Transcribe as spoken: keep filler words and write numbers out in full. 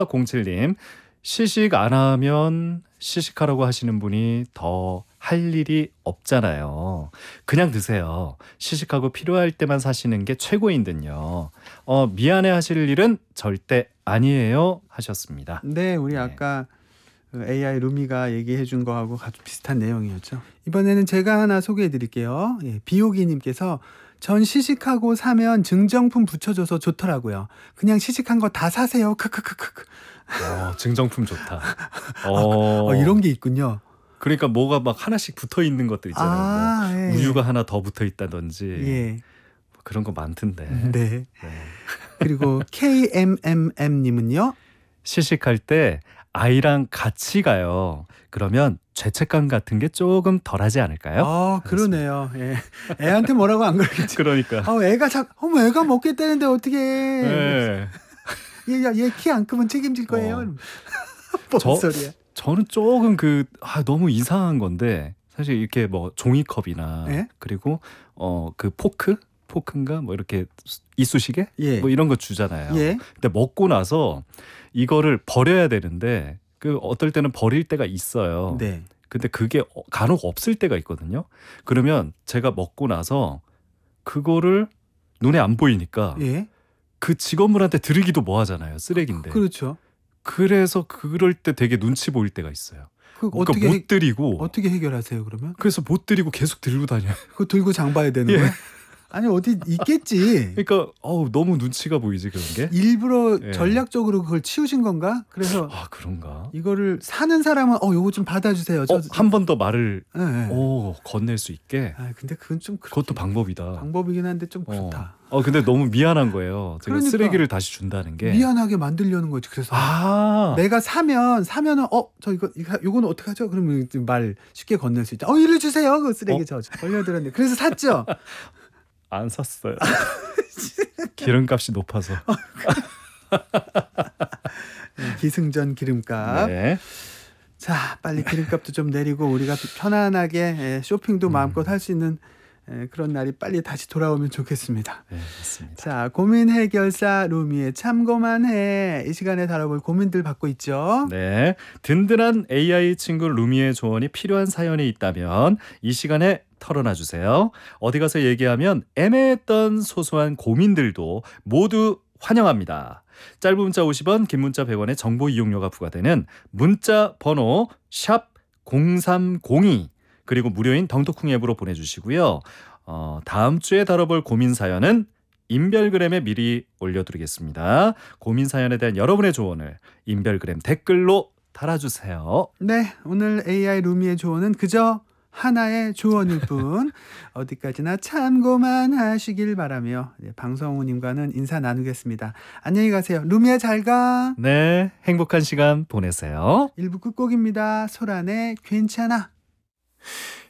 공칠님, 시식 안 하면 시식하라고 하시는 분이 더 할 일이 없잖아요. 그냥 드세요. 시식하고 필요할 때만 사시는 게 최고인 듯요. 어, 미안해 하실 일은 절대 아니에요. 하셨습니다. 네, 우리 네. 아까 그 에이아이 루미가 얘기해 준 거하고 아주 비슷한 내용이었죠. 이번에는 제가 하나 소개해 드릴게요. 예, 비오기님께서 전 시식하고 사면 증정품 붙여줘서 좋더라고요. 그냥 시식한 거 다 사세요. 크크크크. 어, 증정품 좋다. 어, 어, 이런 게 있군요. 그러니까 뭐가 막 하나씩 붙어 있는 것들 있잖아요. 아, 뭐 예. 우유가 하나 더 붙어 있다든지 예. 그런 거 많던데. 네. 네. 그리고 케이엠엠엠님은요. 시식할 때 아이랑 같이 가요. 그러면 죄책감 같은 게 조금 덜하지 않을까요? 아, 그러네요. 예. 애한테 뭐라고 안 그러겠지. 그러니까. 아, 애가 자, 어머, 애가 먹겠다는데 어떻게? 네. 얘, 야, 얘 키 안 크면 책임질 거예요. 어. 뭔 저- 소리야? 저는 조금 그 아, 너무 이상한 건데 사실 이렇게 뭐 종이컵이나 예? 그리고 어 그 포크 포크인가 뭐 이렇게 이쑤시개 예. 뭐 이런 거 주잖아요. 예. 근데 먹고 나서 이거를 버려야 되는데 그 어떨 때는 버릴 때가 있어요. 네. 근데 그게 어- 간혹 없을 때가 있거든요. 그러면 제가 먹고 나서 그거를 눈에 안 보이니까 예. 그 직원분한테 드리기도 뭐하잖아요. 쓰레기인데. 그렇죠. 그래서 그럴 때 되게 눈치 보일 때가 있어요. 그 그러니까 어떻게 못 해, 드리고 어떻게 해결하세요, 그러면? 그래서 못 드리고 계속 들고 다녀요. 그거 들고 장 봐야 되는 예. 거야? 아니, 어디 있겠지. 그러니까 어우 너무 눈치가 보이지 그런 게. 일부러 예. 전략적으로 그걸 치우신 건가? 그래서 아 그런가? 이거를 사는 사람은 어, 요거 좀 받아주세요. 저, 어, 한 번 더 말을 예, 예. 오 건넬 수 있게. 아, 근데 그건 좀 그렇게 그것도 방법이다. 방법이긴 한데 좀 어. 그렇다. 어 근데 너무 미안한 거예요. 제가 그러니까. 쓰레기를 다시 준다는 게. 미안하게 만들려는 거지. 그래서 아 내가 사면 사면은 어 저 이거 이거 요거는 어떻게 하죠? 그러면 이제 말 쉽게 건넬 수 있죠. 어 이리 주세요. 그 쓰레기 어? 저 걸려들었는데 그래서 샀죠. 안 샀어요. 기름값이 높아서. 네, 기승전 기름값. 네. 자, 빨리 기름값도 좀 내리고 우리가 편안하게 예, 쇼핑도 음. 마음껏 할 수 있는 예, 그런 날이 빨리 다시 돌아오면 좋겠습니다. 네, 맞습니다. 자, 고민 해결사 루미의 참고만 해. 이 시간에 다뤄볼 고민들 받고 있죠. 네, 든든한 에이아이 친구 루미의 조언이 필요한 사연이 있다면 이 시간에 털어놔 주세요. 어디 가서 얘기하면 애매했던 소소한 고민들도 모두 환영합니다. 짧은 문자 오십 원, 긴 문자 백 원의 정보 이용료가 부과되는 문자 번호 샵 공삼공이 그리고 무료인 덩토쿵 앱으로 보내주시고요. 어, 다음 주에 다뤄볼 고민 사연은 인별그램에 미리 올려드리겠습니다. 고민 사연에 대한 여러분의 조언을 인별그램 댓글로 달아주세요. 네, 오늘 에이아이 루미의 조언은 그저 하나의 조언일 뿐 어디까지나 참고만 하시길 바라며 네, 방성우님과는 인사 나누겠습니다. 안녕히 가세요. 루미야 잘 가. 네, 행복한 시간 보내세요. 일 부 끝곡입니다. 소란의 괜찮아.